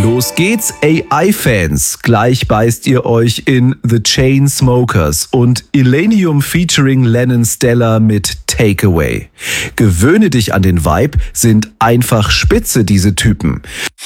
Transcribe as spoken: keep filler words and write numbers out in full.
Los geht's, A I-Fans. Gleich beißt ihr euch in The Chainsmokers und Illenium featuring Lennon Stella mit Takeaway. Gewöhne dich an den Vibe, sind einfach spitze, diese Typen.